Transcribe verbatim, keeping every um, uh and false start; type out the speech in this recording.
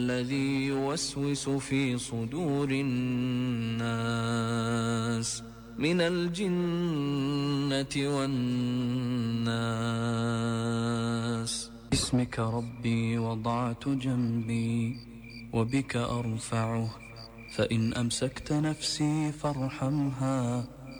الذي يوسوس في صدور الناس من الجنة والناس. باسمك ربي وضعت جنبي وبك أرفعه، فإن أمسكت نفسي فارحمها